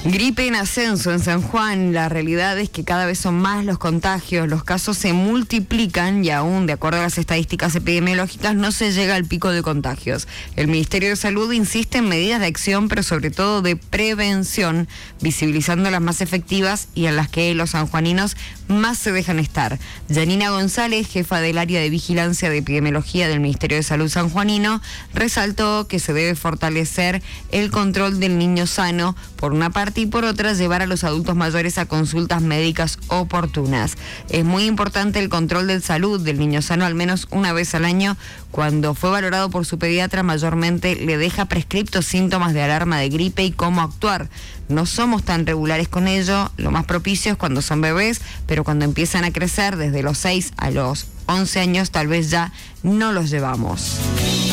Gripe en ascenso en San Juan. La realidad es que cada vez son más los contagios, los casos se multiplican y aún, de acuerdo a las estadísticas epidemiológicas, no se llega al pico de contagios. El Ministerio de Salud insiste en medidas de acción, pero sobre todo de prevención, visibilizando las más efectivas y en las que los sanjuaninos más se dejan estar. Yanina González, jefa del área de vigilancia de epidemiología del Ministerio de Salud sanjuanino, resaltó que se debe fortalecer el control del niño sano, por una parte, y por otra, llevar a los adultos mayores a consultas médicas oportunas. Es muy importante el control de salud del niño sano al menos una vez al año. Cuando fue valorado por su pediatra, mayormente le deja prescriptos síntomas de alarma de gripe y cómo actuar. No somos tan regulares con ello, lo más propicio es cuando son bebés, pero cuando empiezan a crecer desde los 6 a los 11 años tal vez ya no los llevamos.